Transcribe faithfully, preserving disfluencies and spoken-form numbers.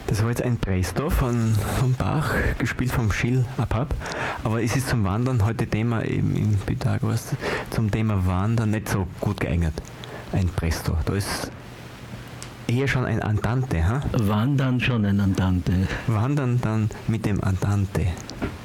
Das war jetzt ein Presto von, von Bach, gespielt vom Gilles Apap. Aber es ist zum Wandern heute Thema eben in Pythagoras, zum Thema Wandern nicht so gut geeignet. Ein Presto. Da ist eher schon ein Andante. Ha? Wandern schon ein Andante. Wandern dann mit dem Andante.